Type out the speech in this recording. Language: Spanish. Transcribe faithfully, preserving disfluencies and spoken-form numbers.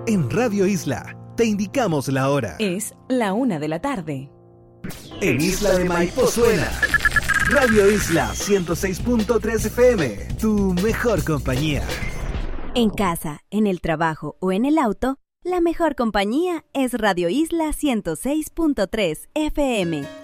En Radio Isla, te indicamos la hora. Es la una de la tarde. En Isla de Maipo suena Radio Isla ciento seis punto tres F M, tu mejor compañía. En casa, en el trabajo o en el auto, la mejor compañía es Radio Isla ciento seis punto tres F M.